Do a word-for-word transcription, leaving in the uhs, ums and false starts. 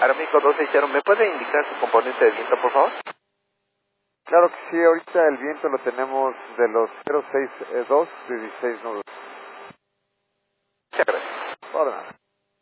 Aramco dos seis cero, ¿me puede indicar su componente de viento, por favor? Claro que sí, ahorita el viento lo tenemos de los cero seis dos de dieciséis nudos.